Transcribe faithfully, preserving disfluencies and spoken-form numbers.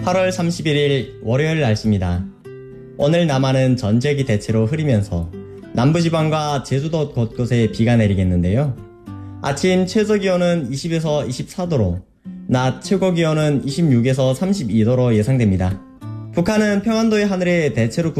팔월 삼십일일 월요일 날씨입니다. 오늘 남한은 전지역이 대체로 흐리면서 남부지방과 제주도 곳곳에 비가 내리겠는데요. 아침 최저기온은 이십에서 이십사도로 낮 최고기온은 이십육에서 삼십이도로 예상됩니다. 북한은 평안도의 하늘에 대체로